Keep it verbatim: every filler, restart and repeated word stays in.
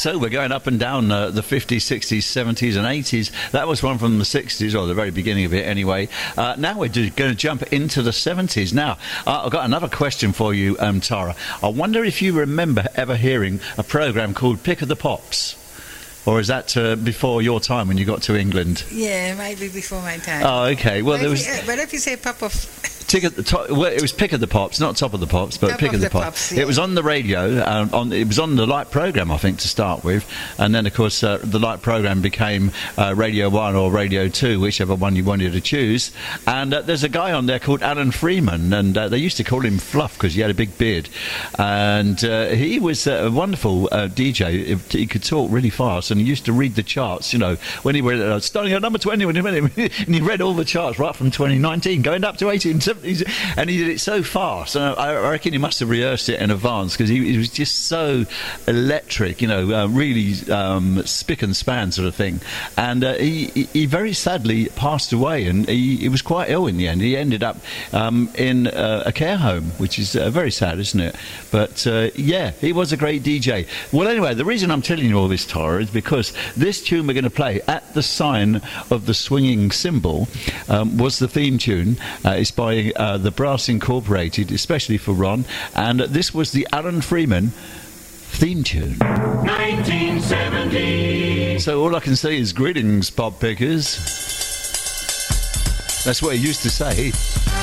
So we're going up and down uh, the fifties, sixties, seventies and eighties. That was one from the sixties, or the very beginning of it anyway. Uh, now we're going to jump into the seventies. Now, uh, I've got another question for you, um, Tara. I wonder if you remember ever hearing a programme called Pick of the Pops? Or is that uh, before your time when you got to England? Yeah, maybe before my time. Oh, okay. Well, but there if was... You, but if you say Pop of... Tick at the top, well, it was Pick of the Pops, not Top of the Pops, but Top Pick of of the, the Pops. Pops, yeah. It was on the radio. Um, on it was on the Light programme, I think, to start with, and then of course uh, the Light programme became uh, Radio One or Radio Two, whichever one you wanted to choose. And uh, there's a guy on there called Alan Freeman, and uh, they used to call him Fluff because he had a big beard, and uh, he was uh, a wonderful uh, D J. He could talk really fast, and he used to read the charts. You know, when he read uh, starting at number twenty, when he went, and he read all the charts right from twenty nineteen going up to eighteen seventies, and he He did it so fast, and I, I reckon he must have rehearsed it in advance because he, he was just so electric, you know, uh, really um, spick and span sort of thing. And uh, he, he very sadly passed away, and he, he was quite ill in the end. He ended up um, in uh, a care home, which is uh, very sad, isn't it? But uh, yeah, he was a great D J. Well, anyway, the reason I'm telling you all this, Tara, is because this tune we're going to play, At the Sign of the Swinging Cymbal, um, was the theme tune. Uh, it's by uh, the Brass Incorporated, especially for Ron, and this was the Alan Freeman theme tune. nineteen seventy. So all I can say is greetings, Bob Pickers. That's what he used to say.